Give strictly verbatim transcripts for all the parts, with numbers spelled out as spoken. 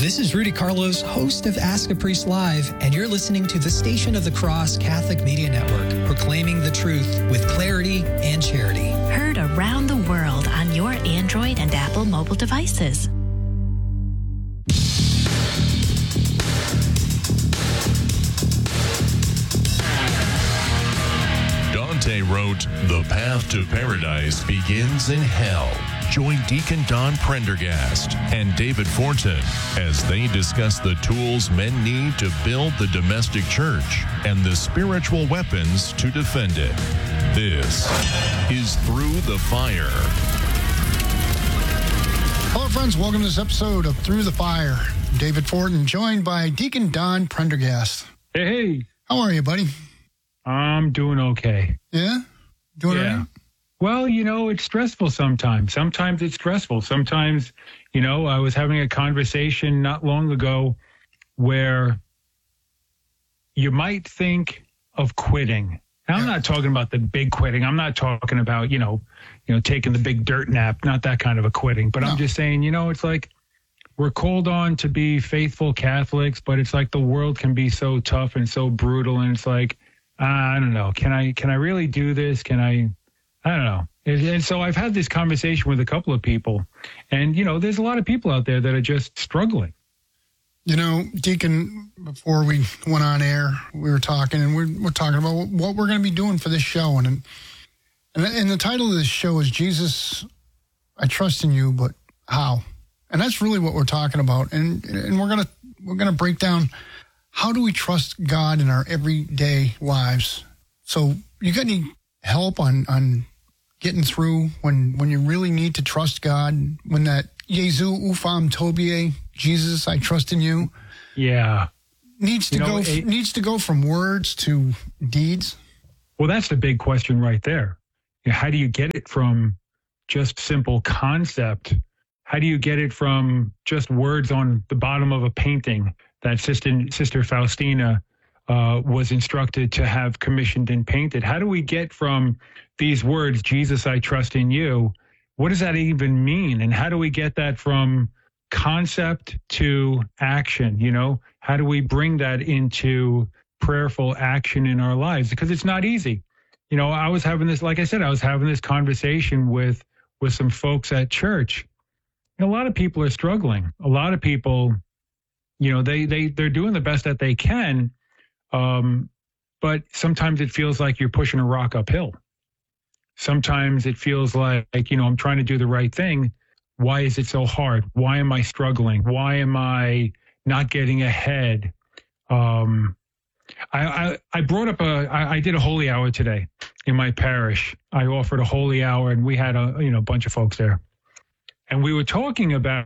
This is Rudy Carlos, host of Ask a Priest Live, and you're listening to the Station of the Cross Catholic Media Network, proclaiming the truth with clarity and charity. Heard around the world on your Android and Apple mobile devices. Dante wrote, "The path to paradise begins in hell." Join Deacon Don Prendergast and David Fortin as they discuss the tools men need to build the domestic church and the spiritual weapons to defend it. This is Through the Fire. Hello, friends. Welcome to this episode of Through the Fire. I'm David Fortin, joined by Deacon Don Prendergast. Hey, hey. How are you, buddy? I'm doing okay. Yeah? Doing yeah. all right? Well, you know, it's stressful sometimes. Sometimes it's stressful. Sometimes, you know, I was having a conversation not long ago where you might think of quitting. Now, I'm not talking about the big quitting. I'm not talking about, you know, you know, taking the big dirt nap, not that kind of a quitting. But no. I'm just saying, you know, it's like we're called on to be faithful Catholics, but it's like the world can be so tough and so brutal. And it's like, I don't know, can I, can I really do this? Can I, I don't know. And, and so I've had this conversation with a couple of people, and, you know, there's a lot of people out there that are just struggling. You know, Deacon, before we went on air, we were talking, and we're, we're talking about what we're going to be doing for this show. And, and and the title of this show is Jesus, I Trust in You, but How? And that's really what we're talking about. And and we're going to we're going to break down, how do we trust God in our everyday lives? So you got any help on, on getting through when, when you really need to trust God, when that Jesu ufam tobie, Jesus, I trust in you, yeah, needs to you know, go it, needs to go from words to deeds? Well, that's the big question right there. You know, how do you get it from just simple concept? How do you get it from just words on the bottom of a painting that Sister, Sister Faustina uh, was instructed to have commissioned and painted? How do we get from these words, Jesus, I trust in you? What does that even mean? And how do we get that from concept to action? You know, how do we bring that into prayerful action in our lives? Because it's not easy. You know, I was having this, like I said, I was having this conversation with, with some folks at church. And a lot of people are struggling. A lot of people, you know, they, they, they're doing the best that they can. Um, but sometimes it feels like you're pushing a rock uphill. Sometimes it feels like, you know, I'm trying to do the right thing. Why is it so hard? Why am I struggling? Why am I not getting ahead? Um, I, I, I brought up a, I, I did a holy hour today in my parish. I offered a holy hour, and we had a, you know, a bunch of folks there. And we were talking about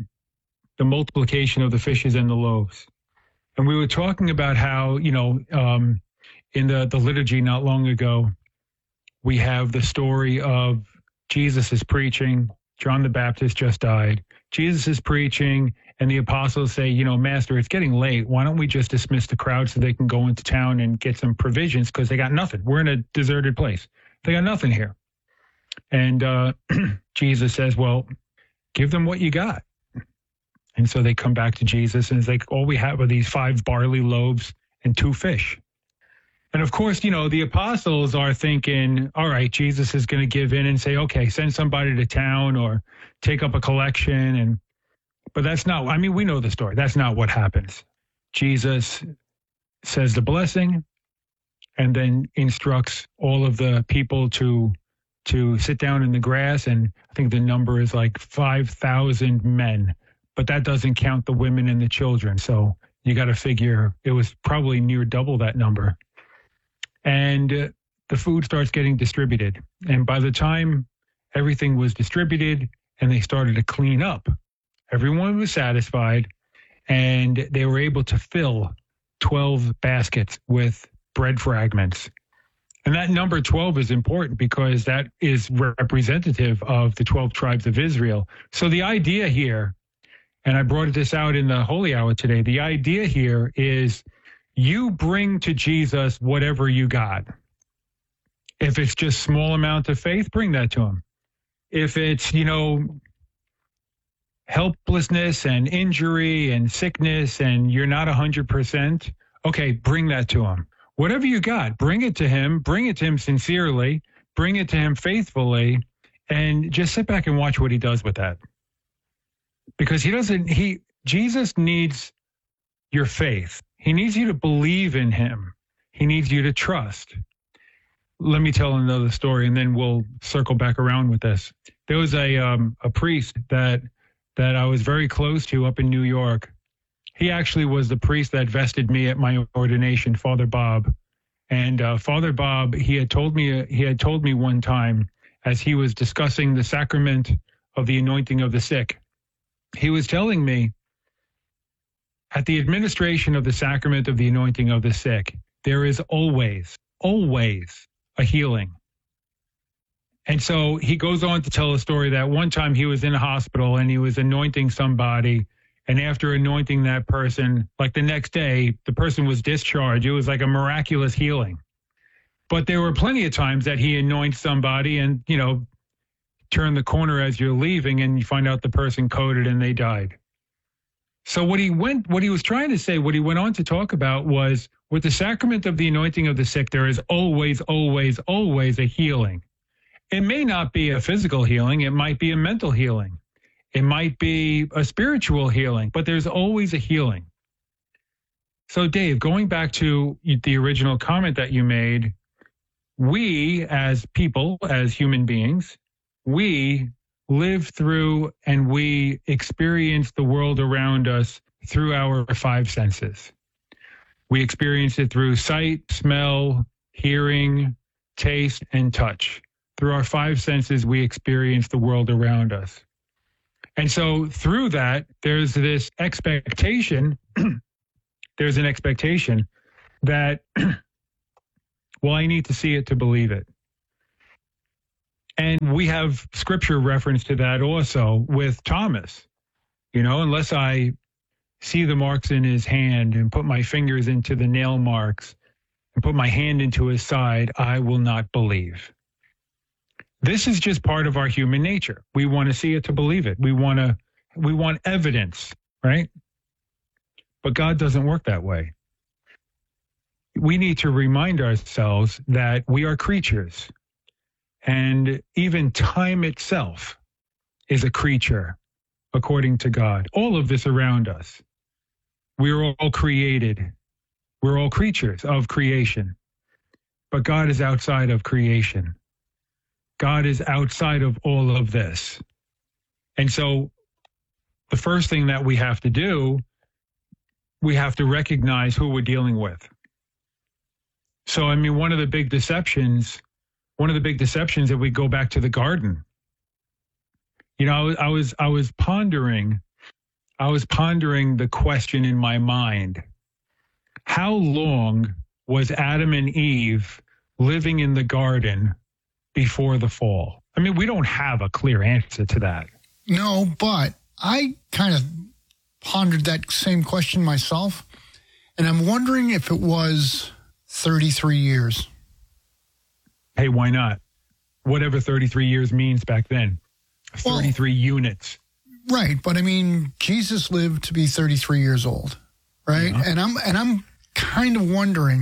the multiplication of the fishes and the loaves. And we were talking about how, you know, um, in the, the liturgy not long ago, we have the story of Jesus is preaching. John the Baptist just died. Jesus is preaching, and the apostles say, you know, Master, it's getting late. Why don't we just dismiss the crowd so they can go into town and get some provisions, because they got nothing. We're in a deserted place. They got nothing here. And uh, Jesus says, well, give them what you got. And so they come back to Jesus, and it's like, all we have are these five barley loaves and two fish. And of course, you know, the apostles are thinking, all right, Jesus is going to give in and say, okay, send somebody to town or take up a collection. And but that's not, I mean, we know the story. That's not what happens. Jesus says the blessing and then instructs all of the people to to sit down in the grass. And I think the number is like five thousand men. But that doesn't count the women and the children. So you got to figure it was probably near double that number. And uh, the food starts getting distributed. And by the time everything was distributed and they started to clean up, everyone was satisfied, and they were able to fill twelve baskets with bread fragments. And that number twelve is important because that is representative of the twelve tribes of Israel. So the idea here, and I brought this out in the Holy Hour today, the idea here is you bring to Jesus whatever you got. If it's just small amount of faith, bring that to him. If it's, you know, helplessness and injury and sickness and you're not one hundred percent, okay, bring that to him. Whatever you got, bring it to him, bring it to him sincerely, bring it to him faithfully, and just sit back and watch what he does with that. Because he doesn't, he, Jesus needs your faith. He needs you to believe in him. He needs you to trust. Let me tell another story and then we'll circle back around with this. There was a, um, a priest that, that I was very close to up in New York. He actually was the priest that vested me at my ordination, Father Bob. And uh, Father Bob, he had told me he had told me one time as he was discussing the sacrament of the anointing of the sick, he was telling me at the administration of the sacrament of the anointing of the sick, there is always, always a healing. And so he goes on to tell a story that one time he was in a hospital and he was anointing somebody. And after anointing that person, like the next day, the person was discharged. It was like a miraculous healing. But there were plenty of times that he anoints somebody and, you know, turn the corner as you're leaving and you find out the person coded and they died. So what he went, what he was trying to say, what he went on to talk about was with the sacrament of the anointing of the sick, there is always, always, always a healing. It may not be a physical healing. It might be a mental healing. It might be a spiritual healing, but there's always a healing. So, Dave, going back to the original comment that you made, we as people, as human beings, we live through and we experience the world around us through our five senses. We experience it through sight, smell, hearing, taste, and touch. Through our five senses, we experience the world around us. And so through that, there's this expectation, there's an expectation that, well, I need to see it to believe it. And we have scripture reference to that also with Thomas. You know, unless I see the marks in his hand and put my fingers into the nail marks and put my hand into his side, I will not believe. This is just part of our human nature. We want to see it to believe it. We want to, we want evidence, right? But God doesn't work that way. We need to remind ourselves that we are creatures, and even time itself is a creature, according to God. All of this around us, we're all created. We're all creatures of creation, but God is outside of creation. God is outside of all of this. And so the first thing that we have to do, we have to recognize who we're dealing with. So, I mean, one of the big deceptions, one of the big deceptions that we go back to the garden. You know, I was, I was pondering, I was pondering the question in my mind. How long was Adam and Eve living in the garden before the fall? I mean, we don't have a clear answer to that. No, but I kind of pondered that same question myself, and I'm wondering if it was thirty-three years. Hey, why not? Whatever thirty-three years means back then. thirty-three well, units. Right, but I mean, Jesus lived to be thirty-three years old, right? Yeah. And I'm and I'm kind of wondering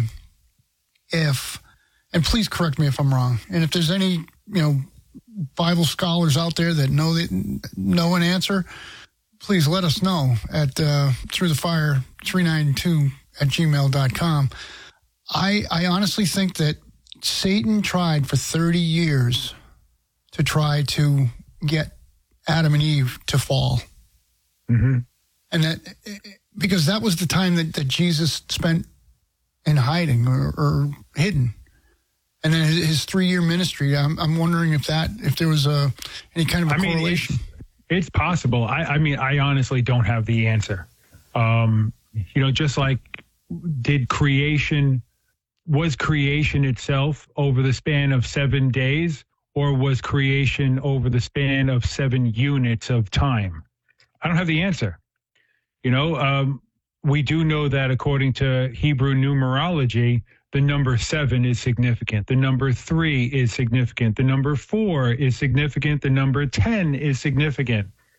if, and please correct me if I'm wrong, and if there's any, you know, Bible scholars out there that know that know an answer, please let us know at uh, through the fire three ninety-two at gmail dot com. I I honestly think that Satan tried for thirty years to try to get Adam and Eve to fall. Mm-hmm. And that, because that was the time that, that Jesus spent in hiding or, or hidden. And then his, his three-year ministry, I'm, I'm wondering if that, if there was a any kind of a I correlation. Mean, it's, it's possible. I, I mean, I honestly don't have the answer. Um, you know, just like did creation, was creation itself over the span of seven days, or was creation over the span of seven units of time? I don't have the answer. You know, um, we do know that according to Hebrew numerology, the number seven is significant. The number three is significant. The number four is significant. The number ten is significant.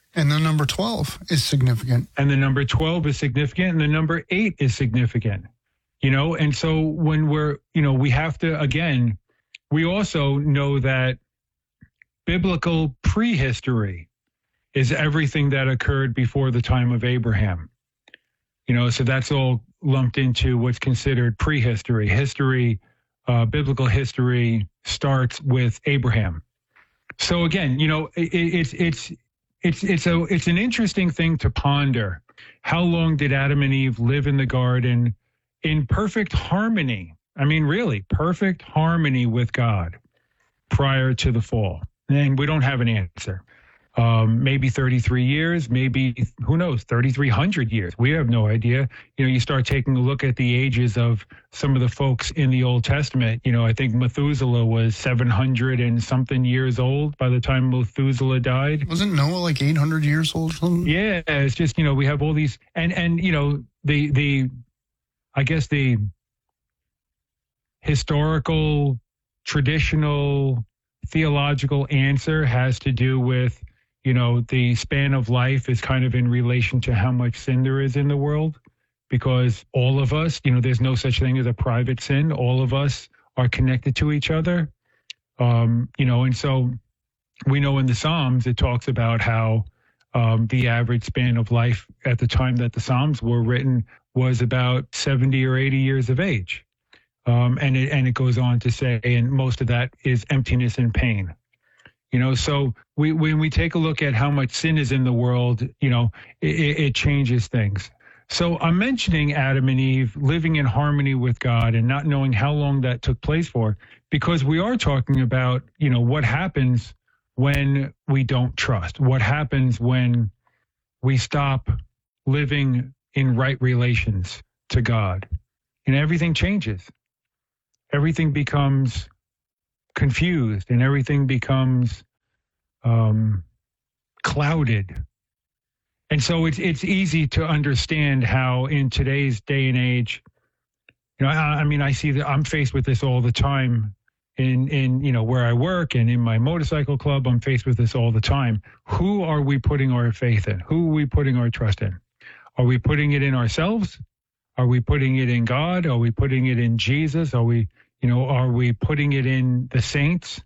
And the number twelve is significant. And the number twelve is significant, and the number eight is significant. You know, and so when we're, you know, we have to, again, we also know that biblical prehistory is everything that occurred before the time of Abraham. You know, so that's all lumped into what's considered prehistory. History, uh, biblical history starts with Abraham. So again, you know, it, it's it's it's it's a it's an interesting thing to ponder. How long did Adam and Eve live in the garden in perfect harmony? I mean, really, perfect harmony with God prior to the fall? And we don't have an answer. Um, maybe thirty-three years, maybe, who knows, thirty-three hundred years. We have no idea. You know, you start taking a look at the ages of some of the folks in the Old Testament. You know, I think Methuselah was seven hundred and something years old by the time Methuselah died. Wasn't Noah like eight hundred years old? Yeah, it's just, you know, we have all these, and, and you know, the, the, I guess the historical, traditional, theological answer has to do with, you know, the span of life is kind of in relation to how much sin there is in the world, because all of us, you know, there's no such thing as a private sin. All of us are connected to each other. Um, you know, and so we know in the Psalms, it talks about how um, the average span of life at the time that the Psalms were written was about seventy or eighty years of age. Um, and it, and it goes on to say, and most of that is emptiness and pain. You know, so we, when we take a look at how much sin is in the world, you know, it, it changes things. So I'm mentioning Adam and Eve living in harmony with God and not knowing how long that took place for, because we are talking about, you know, what happens when we don't trust, what happens when we stop living in right relations to God, and everything changes. Everything becomes confused and everything becomes um, clouded. And so it's it's easy to understand how in today's day and age, you know, I, I mean, I see that I'm faced with this all the time in, in, you know, where I work and in my motorcycle club, I'm faced with this all the time. Who are we putting our faith in? Who are we putting our trust in? Are we putting it in ourselves? Are we putting it in God? Are we putting it in Jesus? Are we, you know, are we putting it in the saints?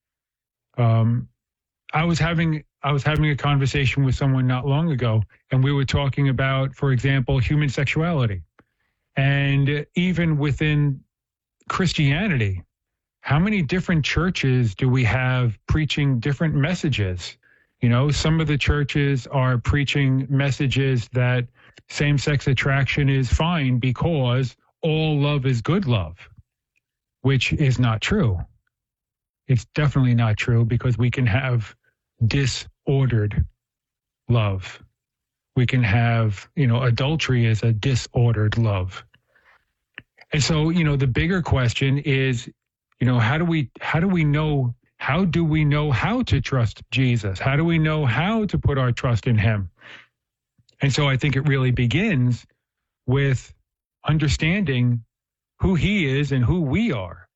Um, I was having I was having a conversation with someone not long ago, and we were talking about, for example, human sexuality. And even within Christianity, how many different churches do we have preaching different messages? You know, some of the churches are preaching messages that same-sex attraction is fine because all love is good love, which is not true. It's definitely not true, because we can have disordered love. We can have, you know, adultery is a disordered love. And so, you know, the bigger question is, you know, how do we, how do we know, how do we know how to trust Jesus? How do we know how to put our trust in him? And so I think it really begins with understanding who he is and who we are,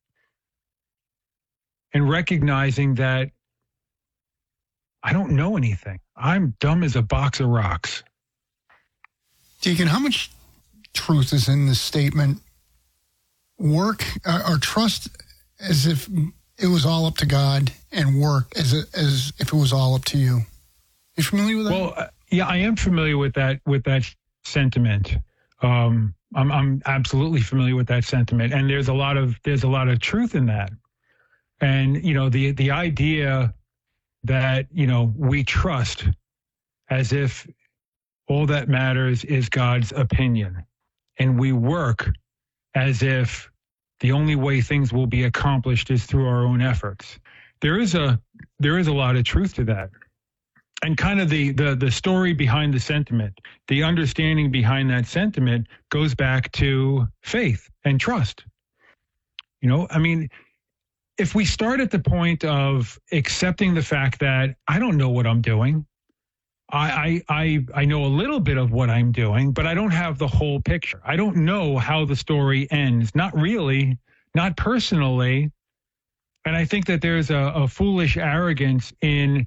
and recognizing that I don't know anything. I'm dumb as a box of rocks. Deacon, how much truth is in this statement? Work uh, or trust as if it was all up to God, and work as a, as if it was all up to you. You familiar with that? Well, uh, yeah, I am familiar with that with that sentiment. Um, I'm I'm absolutely familiar with that sentiment, and there's a lot of there's a lot of truth in that. And you know, the the idea that, you know, we trust as if all that matters is God's opinion, and we work as if the only way things will be accomplished is through our own efforts. There is a there is a lot of truth to that. And kind of the, the, the story behind the sentiment, the understanding behind that sentiment goes back to faith and trust. You know, I mean, if we start at the point of accepting the fact that I don't know what I'm doing, I, I, I, I know a little bit of what I'm doing, but I don't have the whole picture. I don't know how the story ends. Not really, not personally. And I think that there's a, a foolish arrogance in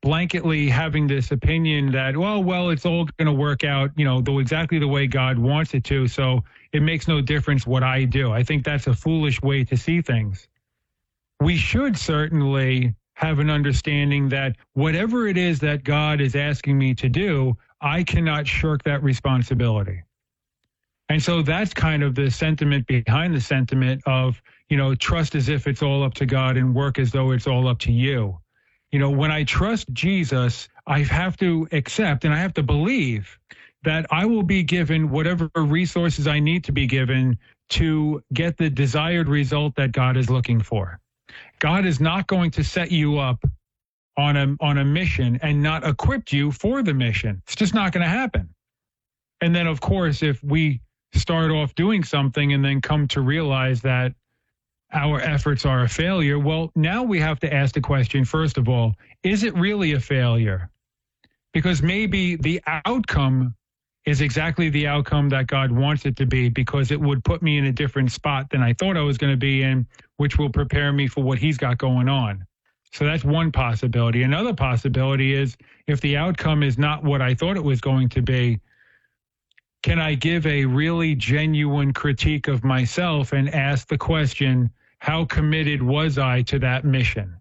blanketly having this opinion that, well, well, it's all going to work out, you know, though exactly the way God wants it to. So it makes no difference what I do. I think that's a foolish way to see things. We should certainly have an understanding that whatever it is that God is asking me to do, I cannot shirk that responsibility. And so that's kind of the sentiment behind the sentiment of, you know, trust as if it's all up to God and work as though it's all up to you. You know, when I trust Jesus, I have to accept and I have to believe that I will be given whatever resources I need to be given to get the desired result that God is looking for. God is not going to set you up on a on a mission and not equip you for the mission. It's just not going to happen. And then, of course, if we start off doing something and then come to realize that our efforts are a failure, well, now we have to ask the question, first of all, is it really a failure? Because maybe the outcome is exactly the outcome that God wants it to be, because it would put me in a different spot than I thought I was going to be in, which will prepare me for what he's got going on. So that's one possibility. Another possibility is if the outcome is not what I thought it was going to be, can I give a really genuine critique of myself and ask the question, how committed was I to that mission?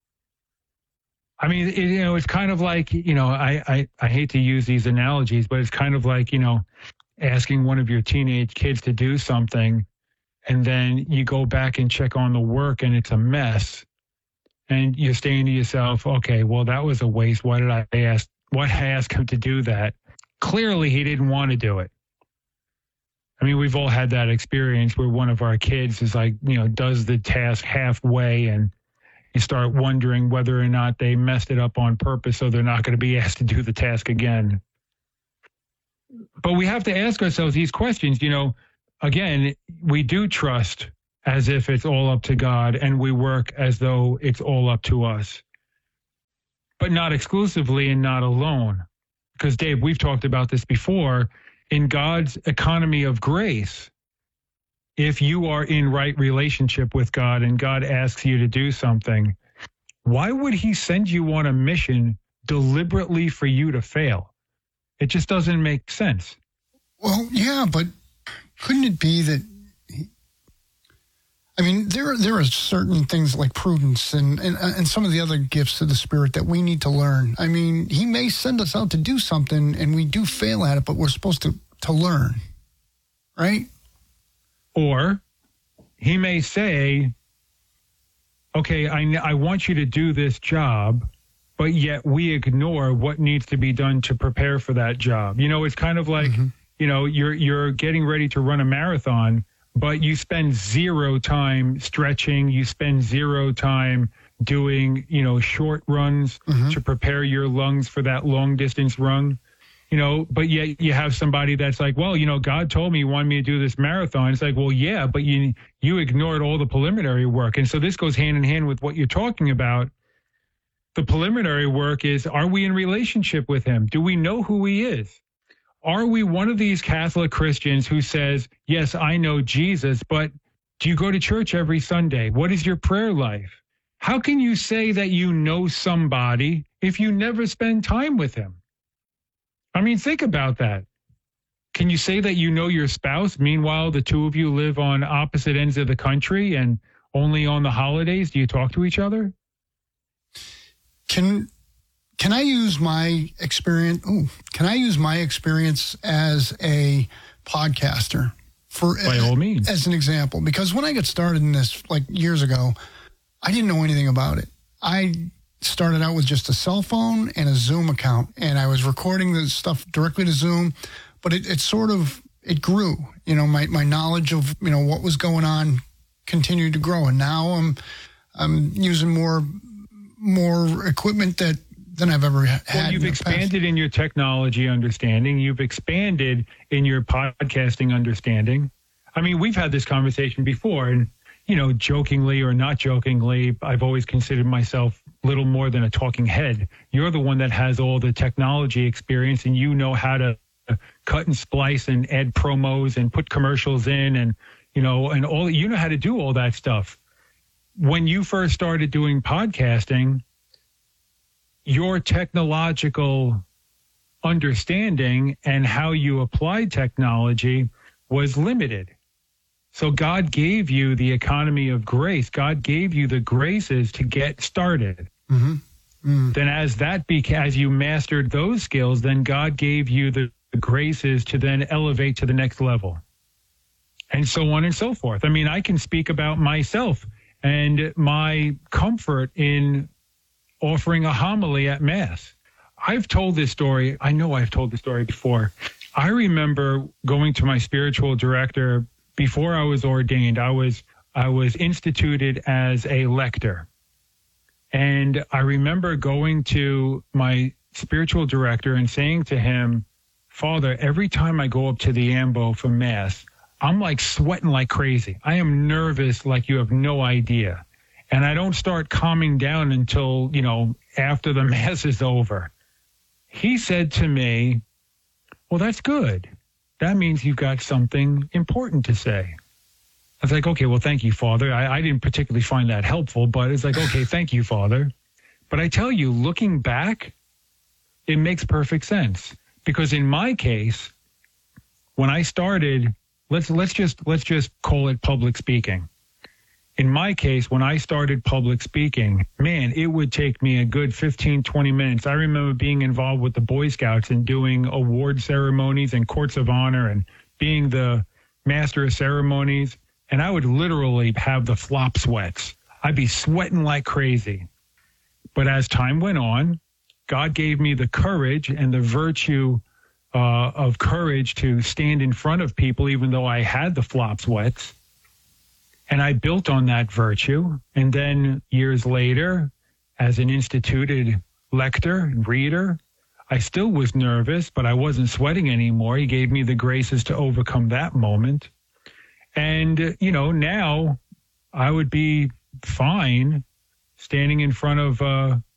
I mean, it, you know, it's kind of like, you know, I, I, I hate to use these analogies, but it's kind of like, you know, asking one of your teenage kids to do something, and then you go back and check on the work and it's a mess. And you're saying to yourself, okay, well, that was a waste. Why did I ask, why did I ask him to do that? Clearly, he didn't want to do it. I mean, we've all had that experience where one of our kids is like, you know, does the task halfway, and you start wondering whether or not they messed it up on purpose so they're not going to be asked to do the task again. But we have to ask ourselves these questions. You know, again, we do trust as if it's all up to God, and we work as though it's all up to us, but not exclusively and not alone. Because, Dave, we've talked about this before. In God's economy of grace, if you are in right relationship with God and God asks you to do something, why would he send you on a mission deliberately for you to fail? It just doesn't make sense. Well, yeah, but couldn't it be that, I mean, there, there are certain things like prudence and, and, and some of the other gifts of the Spirit that we need to learn. I mean, he may send us out to do something and we do fail at it, but we're supposed to, to learn, right? Or he may say, okay, I, I want you to do this job, but yet we ignore what needs to be done to prepare for that job. You know, it's kind of like, mm-hmm. you know, you're you're getting ready to run a marathon, but you spend zero time stretching. You spend zero time doing, you know, short runs mm-hmm. to prepare your lungs for that long distance run. You know, but yet you have somebody that's like, well, you know, God told me he wanted me to do this marathon. It's like, well, yeah, but you you ignored all the preliminary work. And so this goes hand in hand with what you're talking about. The preliminary work is, are we in relationship with him? Do we know who he is? Are we one of these Catholic Christians who says, yes, I know Jesus, but do you go to church every Sunday? What is your prayer life? How can you say that you know somebody if you never spend time with him? I mean, think about that. Can you say that you know your spouse? Meanwhile, the two of you live on opposite ends of the country, and only on the holidays do you talk to each other? Can can I use my experience? Ooh, can I use my experience as a podcaster for by all means as an example? Because when I got started in this like years ago, I didn't know anything about it. I started out with just a cell phone and a Zoom account, and I was recording the stuff directly to Zoom, but it, it sort of, it grew, you know, my, my knowledge of, you know, what was going on continued to grow. And now I'm, I'm using more, more equipment that than I've ever had. Well, you've in expanded past. in your technology understanding. You've expanded in your podcasting understanding. I mean, we've had this conversation before, and, you know, jokingly or not jokingly, I've always considered myself little more than a talking head. You're the one that has all the technology experience, and you know how to cut and splice and add promos and put commercials in, and, you know, and all, you know how to do all that stuff. When you first started doing podcasting, your technological understanding and how you applied technology was limited. So God gave you the economy of grace. God gave you the graces to get started. Mm-hmm. Mm-hmm. Then as that beca- as you mastered those skills, then God gave you the, the graces to then elevate to the next level. And so on and so forth. I mean, I can speak about myself and my comfort in offering a homily at Mass. I've told this story. I know I've told this story before. I remember going to my spiritual director before I was ordained. I was I was instituted as a lector. And I remember going to my spiritual director and saying to him, Father, every time I go up to the ambo for Mass, I'm like sweating like crazy. I am nervous like you have no idea. And I don't start calming down until, you know, after the Mass is over. He said to me, well, that's good. That means you've got something important to say. I was like, okay, well, thank you, Father. I, I didn't particularly find that helpful, but it's like, okay, thank you, Father. But I tell you, looking back, it makes perfect sense. Because in my case, when I started, let's let's just let's just call it public speaking. In my case, when I started public speaking, man, it would take me a good fifteen, twenty minutes. I remember being involved with the Boy Scouts and doing award ceremonies and courts of honor and being the master of ceremonies. And I would literally have the flop sweats. I'd be sweating like crazy. But as time went on, God gave me the courage and the virtue uh, of courage to stand in front of people, even though I had the flop sweats. And I built on that virtue. And then years later, as an instituted lector, reader, I still was nervous, but I wasn't sweating anymore. He gave me the graces to overcome that moment. And, you know, now I would be fine standing in front of uh,